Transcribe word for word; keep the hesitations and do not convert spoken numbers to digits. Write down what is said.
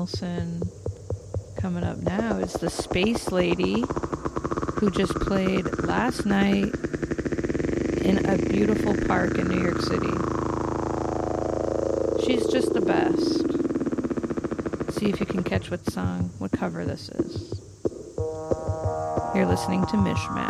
Nelson. Coming up now is the Space Lady, who just played last night in a beautiful park in New York City. She's just the best. See if you can catch what song, what cover this is. You're listening to Mishmash.